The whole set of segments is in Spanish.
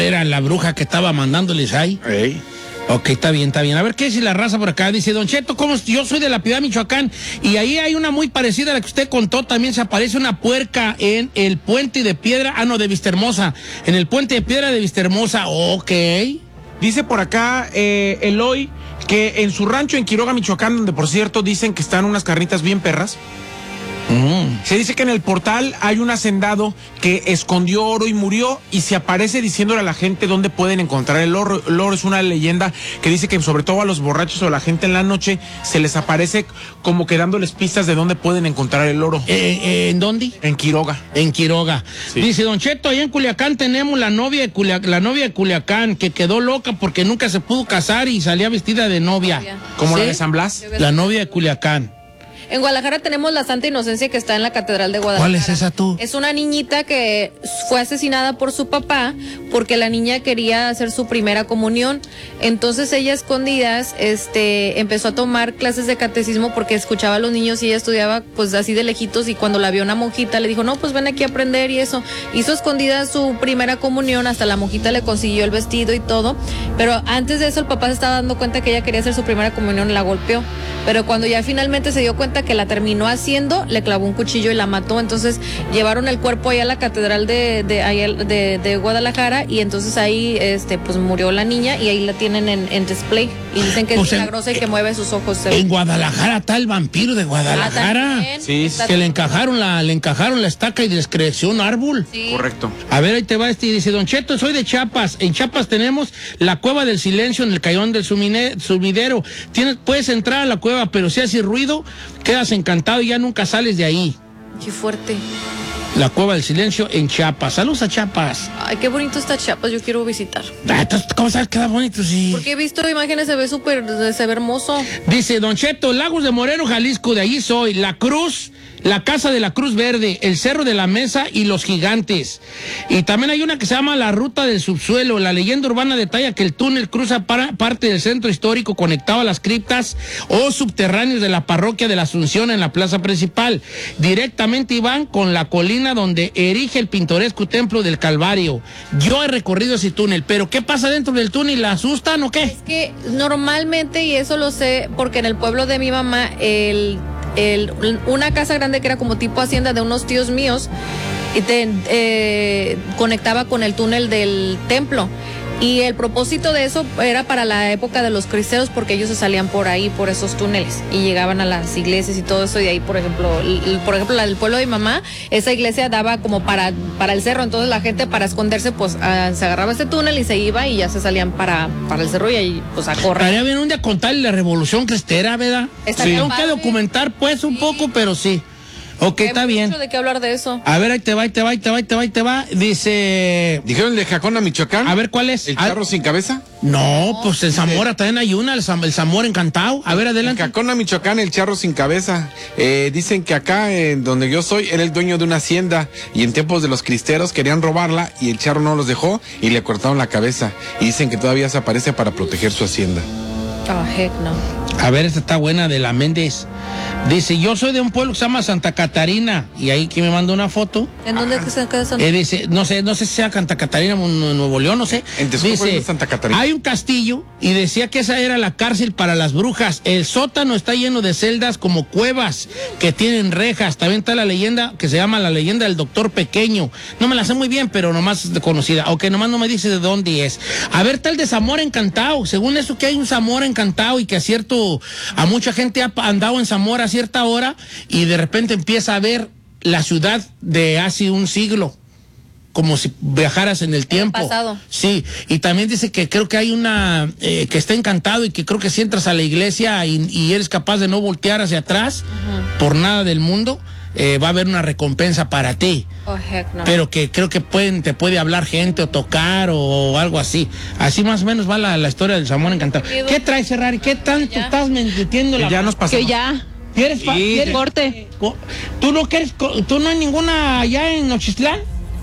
era la bruja que estaba mandándoles ahí. Ey. Ok, está bien, está bien. A ver, ¿qué dice la raza por acá? Dice, Don Cheto, yo soy de La Piedad, Michoacán, y ahí hay una muy parecida a la que usted contó. También se aparece una puerca en el puente de piedra, de Vistahermosa. En el puente de piedra de Vistahermosa, ok. Dice por acá Eloy que en su rancho en Quiroga, Michoacán, donde por cierto dicen que están unas carnitas bien perras, se dice que en el portal hay un hacendado que escondió oro y murió, y se aparece diciéndole a la gente dónde pueden encontrar el oro. El oro es una leyenda que dice que sobre todo a los borrachos o a la gente en la noche se les aparece como que dándoles pistas de dónde pueden encontrar el oro. ¿En dónde? En Quiroga. En Quiroga. Sí. Dice, Don Cheto, allá en Culiacán tenemos la novia de Culiacán, que quedó loca porque nunca se pudo casar y salía vestida de novia. ¿Como ¿Sí? la de San Blas? La novia de Culiacán. En Guadalajara tenemos la Santa Inocencia, que está en la Catedral de Guadalajara. ¿Cuál es esa tú? Es una niñita que fue asesinada por su papá porque la niña quería hacer su primera comunión. Entonces ella, a escondidas, empezó a tomar clases de catecismo porque escuchaba a los niños y ella estudiaba pues así de lejitos, y cuando la vio una monjita le dijo, no, pues ven aquí a aprender, y eso. Hizo escondida su primera comunión, hasta la monjita le consiguió el vestido y todo, pero antes de eso el papá se estaba dando cuenta que ella quería hacer su primera comunión, la golpeó. Pero cuando ya finalmente se dio cuenta que la terminó haciendo, le clavó un cuchillo y la mató. Entonces llevaron el cuerpo allá a la catedral de Guadalajara, y entonces ahí pues murió la niña, y ahí la tienen en display, y dicen que Pues es milagrosa y que mueve sus ojos. En Guadalajara está el vampiro de Guadalajara. Sí, Que le encajaron la estaca y les creció un árbol. Sí. Correcto. A ver, ahí te va dice, Don Cheto, soy de Chiapas. En Chiapas tenemos la Cueva del Silencio en el Cayón del Sumidero. Puedes entrar a la cueva, pero si hace ruido, quedas encantado y ya nunca sales de ahí. Qué fuerte. La Cueva del Silencio en Chiapas. Saludos a Chiapas. Ay, qué bonito está Chiapas, yo quiero visitar. ¿Cómo sabes que queda bonito? Sí. Porque he visto imágenes, se ve hermoso. Dice, Don Cheto, Lagos de Moreno, Jalisco, de allí soy. La Cruz, la Casa de la Cruz Verde, el Cerro de la Mesa y los Gigantes. Y también hay una que se llama la Ruta del Subsuelo. La leyenda urbana detalla que el túnel cruza parte del centro histórico conectado a las criptas o subterráneos de la parroquia de la Asunción en la plaza principal. Directamente van con la colina donde erige el pintoresco templo del Calvario. Yo he recorrido ese túnel, pero ¿qué pasa dentro del túnel? ¿La asustan o qué? Es que normalmente, y eso lo sé porque en el pueblo de mi mamá, una casa grande que era como tipo hacienda de unos tíos míos, conectaba con el túnel del templo. Y el propósito de eso era para la época de los cristeros, porque ellos se salían por ahí, por esos túneles, y llegaban a las iglesias y todo eso. Y ahí, por ejemplo, la del pueblo de mi mamá, esa iglesia daba como para el cerro. Entonces la gente, para esconderse, pues se agarraba ese túnel y se iba, y ya se salían para el cerro, y ahí pues a correr. Estaría bien un día contarle la revolución cristera, ¿verdad? Tengo que documentar pues un poco, pero sí. Ok, está bien. Mucho de qué hablar de eso. A ver, ahí te va. Dice... ¿Dijeron el de Jacona, Michoacán? A ver, ¿cuál es? ¿El charro sin cabeza? No, pues en Zamora también hay una, el Zamora Encantado. A ver, adelante. En Jacona, Michoacán, el charro sin cabeza. Dicen que acá, donde yo soy, era el dueño de una hacienda, y en tiempos de los cristeros querían robarla, y el charro no los dejó y le cortaron la cabeza. Y dicen que todavía se aparece para proteger su hacienda. Heck no. A ver, esta está buena, de la Méndez. Dice, yo soy de un pueblo que se llama Santa Catarina, y ahí que me mandó una foto. ¿En dónde se queda Santa? Dice, no sé si sea Santa Catarina, Nuevo León, no sé. En Texcoco Dice, es Santa Catarina. hay un castillo, y decía que esa era la cárcel para las brujas. El sótano está lleno de celdas como cuevas que tienen rejas. También está la leyenda que se llama la leyenda del doctor pequeño. No me la sé muy bien, pero nomás es conocida. Aunque nomás no me dice de dónde es. A ver, está el de Zamora Encantado. Según eso, que hay un Zamora Encantado, y que a mucha gente ha andado en Zamora a cierta hora, y de repente empieza a ver la ciudad de hace un siglo, como si viajaras en el tiempo. Pasado. Sí, y también dice que creo que hay una que está encantado, y que creo que si entras a la iglesia y eres capaz de no voltear hacia atrás por nada del mundo, va a haber una recompensa para ti. Heck no. Pero que creo que te puede hablar gente o tocar o algo así. Así más o menos va la historia del Zamora Encantado. ¿Qué traes, Ferrari? ¿Qué tanto estás metiendo la... Ya nos pasamos. Que ya. ¿Quieres corte? ¿Tú no hay ninguna allá en Nochistlán?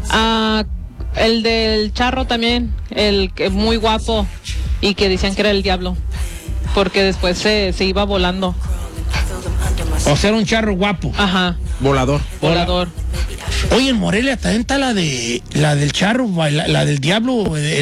El del charro también, el que muy guapo, y que decían que era el diablo, porque después se iba volando. O sea, era un charro guapo. Ajá. Volador. Volador. Oye, en Morelia también está la del charro, la del diablo.